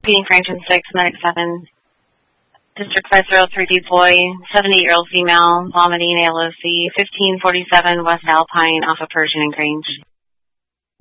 Being Franklin 6, Medic 7, District 503 boy, 78-year-old female, vomiting, ALOC, 1547 West Alpine off of Persian and Grange.